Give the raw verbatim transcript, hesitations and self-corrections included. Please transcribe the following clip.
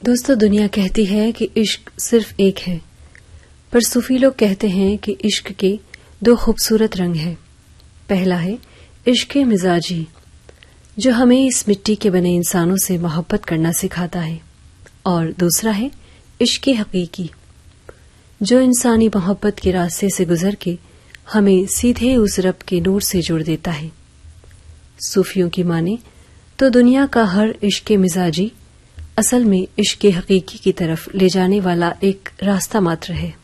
दोस्तों, दुनिया कहती है कि इश्क सिर्फ एक है, पर सूफी लोग कहते हैं कि इश्क के दो खूबसूरत रंग हैं। पहला है इश्क मिजाजी, जो हमें इस मिट्टी के बने इंसानों से मोहब्बत करना सिखाता है, और दूसरा है इश्क हकीकी, जो इंसानी मोहब्बत के रास्ते से गुजर के हमें सीधे उस रब के नूर से जोड़ देता है। सूफियों की माने तो दुनिया का हर इश्क मिजाजी असल में इश्क हकीकी की तरफ ले जाने वाला एक रास्ता मात्र है।